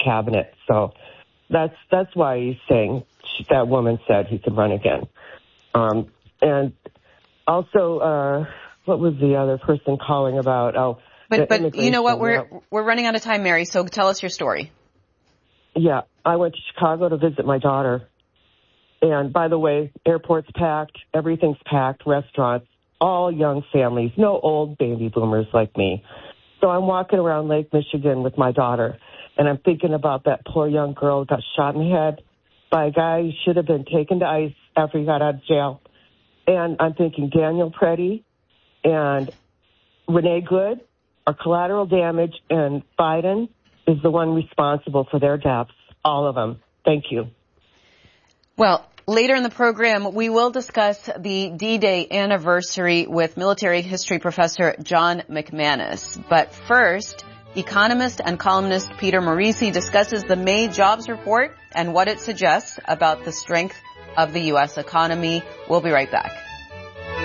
cabinet. So that's why he's saying that woman said he could run again. And also, what was the other person calling about? Oh, but you know what? We're running out of time, Mary. So tell us your story. Yeah, I went to Chicago to visit my daughter. And by the way, airport's packed, everything's packed, restaurants, all young families, no old baby boomers like me. So I'm walking around Lake Michigan with my daughter, and I'm thinking about that poor young girl who got shot in the head by a guy who should have been taken to ICE after he got out of jail. And I'm thinking Daniel Preddy and Renee Good are collateral damage, and Biden is the one responsible for their deaths, all of them. Thank you. Well, later in the program, we will discuss the D-Day anniversary with military history professor John McManus. But first, economist and columnist Peter Morici discusses the May jobs report and what it suggests about the strength of the U.S. economy. We'll be right back.